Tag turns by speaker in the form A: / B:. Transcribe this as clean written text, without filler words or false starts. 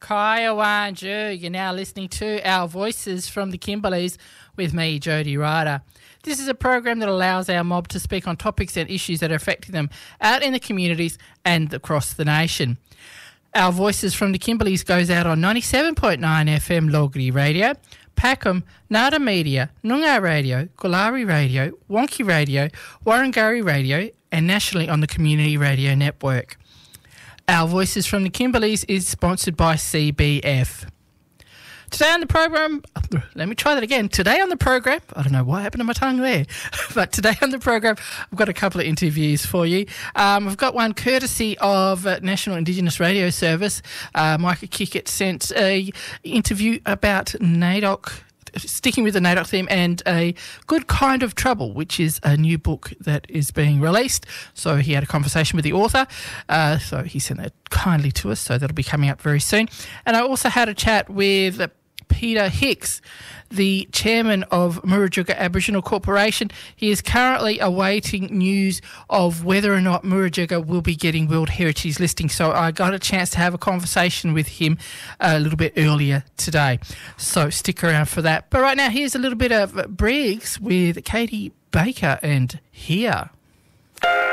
A: Kaiwanju. You're now listening to Our Voices from the Kimberleys with me, Jody Ryder. This is a program that allows our mob to speak on topics and issues that are affecting them out in the communities and across the nation. Our Voices from the Kimberleys goes out on 97.9 FM Logri Radio, Packham, Nada Media, Noongar Radio, Kulari Radio, Wonky Radio, Warrangari Radio, and nationally on the Community Radio Network. Our Voices from the Kimberleys is sponsored by CBF. Today on the program, let me try that again. Today on the program, I don't know what happened to my tongue there, but today on the program, I've got a couple of interviews for you. I've got one courtesy of National Indigenous Radio Service. Micah Kickett sent an interview about NAIDOC, sticking with the NAIDOC theme, and A Good Kind of Trouble, which is a new book that is being released. So he had a conversation with the author. So he sent that kindly to us, so that'll be coming up very soon. And I also had a chat with Peter Hicks, the chairman of Murujuga Aboriginal Corporation. He is currently awaiting news of whether or not Murujuga will be getting World Heritage listing. So I got a chance to have a conversation with him a little bit earlier today. So stick around for that. But right now, here's a little bit of Briggs with Katie Baker and Here.